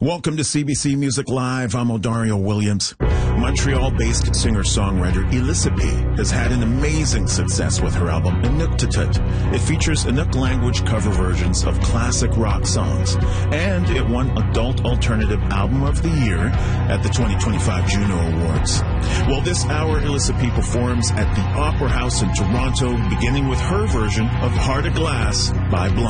Welcome to CBC Music Live. I'm Odario Williams. Montreal-based singer-songwriter Elissa P has had an amazing success with her album Inuktitut. It features Inuk language cover versions of classic rock songs, and it won Adult Alternative Album of the Year at the 2025 Juno Awards. Well, this hour, Elissa P performs at the Opera House in Toronto, beginning with her version of Heart of Glass by Blondie.